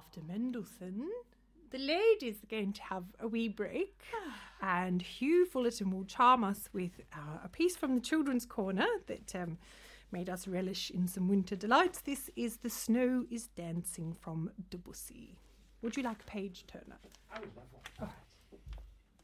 after Mendelssohn, the ladies are going to have a wee break, and Hugh Fullerton will charm us with a piece from the Children's Corner that made us relish in some winter delights. This is The Snow is Dancing from Debussy. Would you like a page turner? I would love one. Oh.